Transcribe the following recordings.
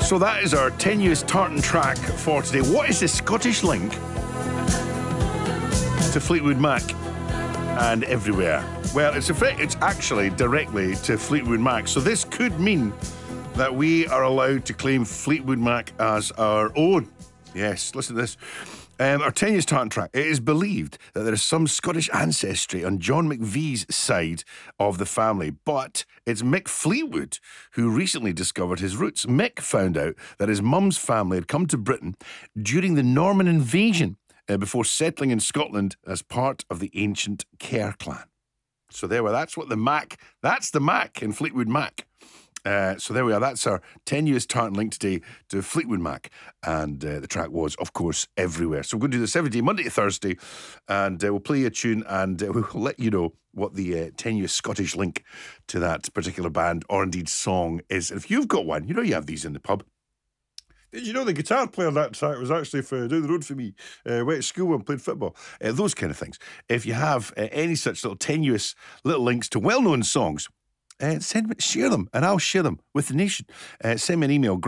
So that is our tenuous tartan track for today. What is the Scottish link to Fleetwood Mac and Everywhere? Well, it's actually directly to Fleetwood Mac. So this could mean that we are allowed to claim Fleetwood Mac as our own. Yes, listen to this. Our tenuous tartan track. It is believed that there is some Scottish ancestry on John McVie's side of the family, but it's Mick Fleetwood who recently discovered his roots. Mick found out that his mum's family had come to Britain during the Norman invasion before settling in Scotland as part of the ancient Kerr clan. So there we are. That's what the Mac in Fleetwood Mac. So there we are. That's our tenuous tartan link today to Fleetwood Mac. And the track was, of course, Everywhere. So we're going to do this every day, Monday to Thursday. And we'll play you a tune and we'll let you know what the tenuous Scottish link to that particular band or indeed song is. And if you've got one, you know you have these in the pub. Did you know the guitar player on that track was actually down the road for me? Went to school and played football. Those kind of things. If you have any such little tenuous little links to well-known songs, share them, and I'll share them with the nation. Send me an email,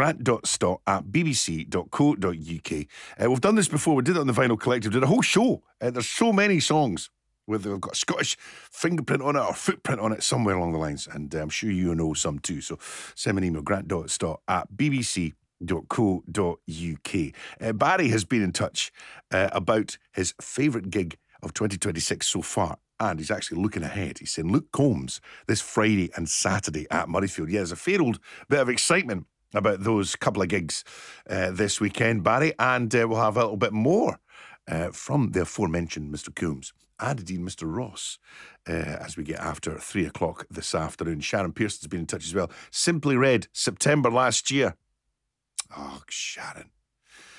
grant.stott@bbc.co.uk. We've done this before. We did it on the Vinyl Collective. Did a whole show. There's so many songs with they've got a Scottish fingerprint on it or footprint on it somewhere along the lines, and I'm sure you know some too. So send me an email, grant.stott@bbc.co.uk. Barry has been in touch about his favourite gig of 2026 so far. And he's actually looking ahead. He's saying Luke Combs this Friday and Saturday at Murrayfield. Yeah, there's a fair old bit of excitement about those couple of gigs this weekend, Barry. And we'll have a little bit more from the aforementioned Mr. Combs and indeed Mr. Ross as we get after 3 o'clock this afternoon. Sharon Pearson's been in touch as well. Simply Red, September last year. Oh, Sharon.